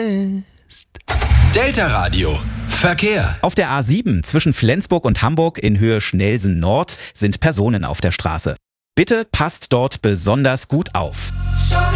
fest. Delta Radio. Verkehr. Auf der A7 zwischen Flensburg und Hamburg in Höhe Schnelsen Nord sind Personen auf der Straße. Bitte passt dort besonders gut auf.